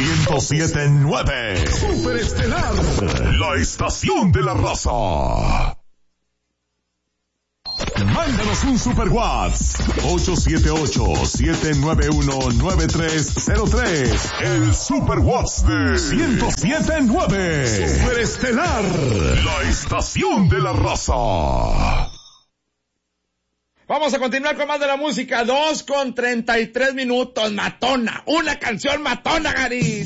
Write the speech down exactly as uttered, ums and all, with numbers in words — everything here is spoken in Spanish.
ciento siete punto nueve. Superestelar, la estación de la raza. Mándanos un super WhatsApp ocho siete ocho, siete nueve uno, nueve tres cero tres. El super WhatsApp de ciento siete punto nueve. Superestelar, la estación de la raza. Vamos a continuar con más de la música. Dos con treinta y tres minutos. Matona. Una canción matona, Gary.